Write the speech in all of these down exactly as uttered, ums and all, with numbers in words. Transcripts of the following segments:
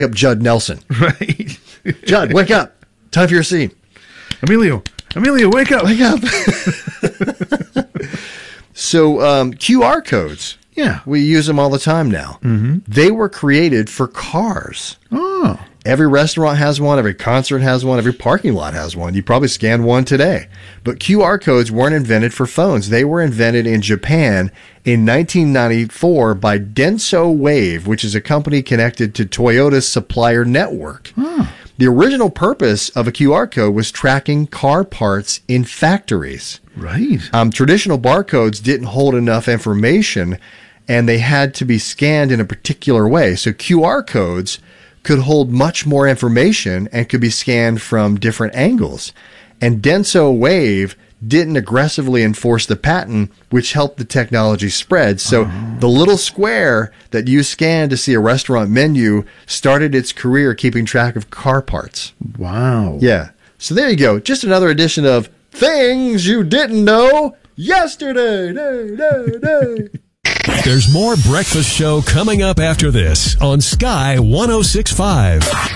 up Judd Nelson. Right. Judd, wake up. Time for your scene. Emilio, Emilio, wake up. Wake up. So um, Q R codes. Yeah. We use them all the time now. Mm-hmm. They were created for cars. Oh. Every restaurant has one. Every concert has one. Every parking lot has one. You probably scanned one today. But Q R codes weren't invented for phones. They were invented in Japan in nineteen ninety-four by Denso Wave, which is a company connected to Toyota's supplier network. Oh. The original purpose of a Q R code was tracking car parts in factories. Right. Um, traditional barcodes didn't hold enough information, and they had to be scanned in a particular way. So Q R codes could hold much more information and could be scanned from different angles. And Denso Wave didn't aggressively enforce the patent, which helped the technology spread. So oh. the little square that you scanned to see a restaurant menu started its career keeping track of car parts. Wow. Yeah. So there you go. Just another edition of Things You Didn't Know Yesterday. Day, day, day. There's more Breakfast Show coming up after this on Sky one oh six point five.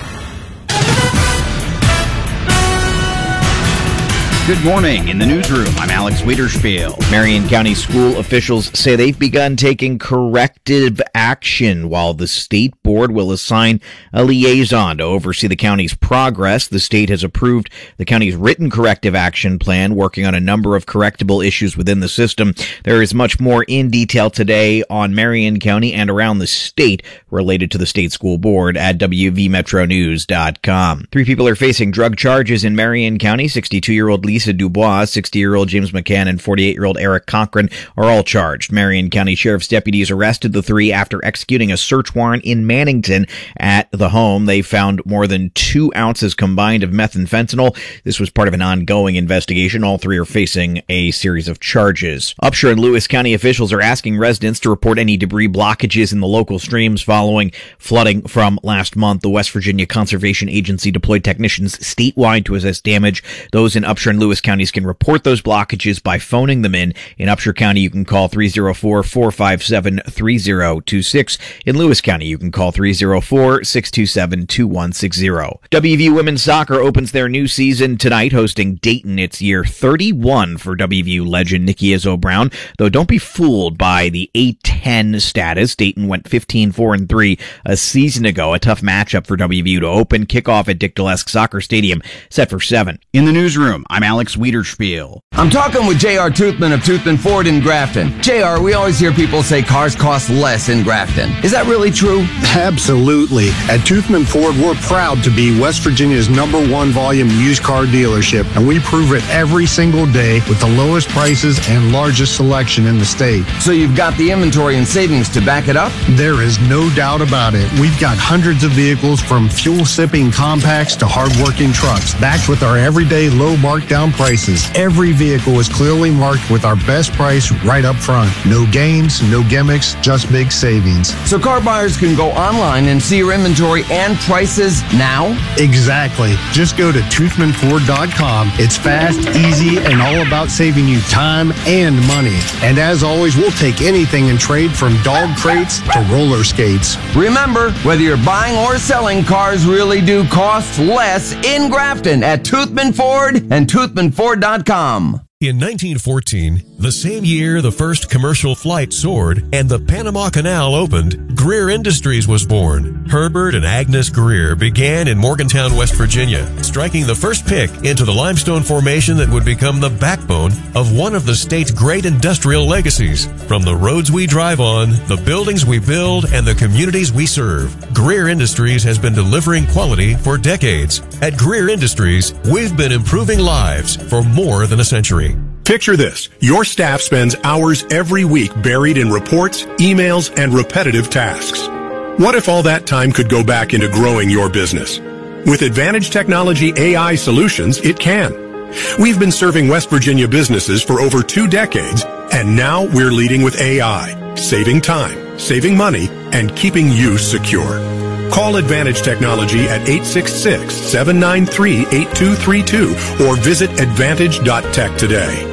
Good morning. In the newsroom, I'm Alex Wiederspiel. Marion County school officials say they've begun taking corrective action while the state board will assign a liaison to oversee the county's progress. The state has approved the county's written corrective action plan, working on a number of correctable issues within the system. There is much more in detail today on Marion County and around the state related to the state school board at W V metro news dot com. Three people are facing drug charges in Marion County. sixty-two-year-old Lisa Dubois, sixty-year-old James McCann, and forty-eight-year-old Eric Cochran are all charged. Marion County Sheriff's deputies arrested the three after executing a search warrant in Mannington at the home. They found more than two ounces combined of methamphetamine. This was part of an ongoing investigation. All three are facing a series of charges. Upshur and Lewis County officials are asking residents to report any debris blockages in the local streams following flooding from last month. The West Virginia Conservation Agency deployed technicians statewide to assess damage. Those in Upshur and Lewis counties can report those blockages by phoning them in. In Upshur County, you can call three oh four, four five seven, three oh two six. In Lewis County, you can call three oh four, six two seven, two one six oh. W V U Women's Soccer opens their new season tonight, hosting Dayton. It's year thirty-one for W V U legend Nikki Izzo-Brown, though don't be fooled by the A ten status. Dayton went fifteen four and three a season ago, a tough matchup for W V U to open. Kickoff at Dick Dalesk Soccer Stadium, set for seven. In the newsroom, I'm Alex Wiederspiel. I'm talking with J R. Toothman of Toothman Ford in Grafton. J R, we always hear people say cars cost less in Grafton. Is that really true? Absolutely. At Toothman Ford, we're proud to be West Virginia's number one volume used car dealership, and we prove it every single day with the lowest prices and largest selection in the state. So you've got the inventory and savings to back it up? There is no doubt about it. We've got hundreds of vehicles from fuel-sipping compacts to hard-working trucks, backed with our everyday low markdown prices. Every vehicle is clearly marked with our best price right up front. No games, no gimmicks, just big savings. So car buyers can go online and see your inventory and prices now? Exactly. Just go to toothman ford dot com. It's fast, easy, and all about saving you time and money. And as always, we'll take anything in trade from dog crates to roller skates. Remember, whether you're buying or selling, cars really do cost less in Grafton at Toothman Ford and toothman ford dot com. In nineteen fourteen, the same year the first commercial flight soared and the Panama Canal opened, Greer Industries was born. Herbert and Agnes Greer began in Morgantown, West Virginia, striking the first pick into the limestone formation that would become the backbone of one of the state's great industrial legacies. From the roads we drive on, the buildings we build, and the communities we serve, Greer Industries has been delivering quality for decades. At Greer Industries, we've been improving lives for more than a century. Picture this. Your staff spends hours every week buried in reports, emails, and repetitive tasks. What if all that time could go back into growing your business? With Advantage Technology A I solutions, it can. We've been serving West Virginia businesses for over two decades, and now we're leading with A I, saving time, saving money, and keeping you secure. Call Advantage Technology at eight six six, seven nine three, eight two three two or visit advantage dot tech today.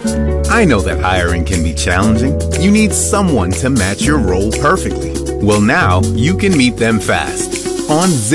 I know that hiring can be challenging. You need someone to match your role perfectly. Well, now you can meet them fast. on Zip.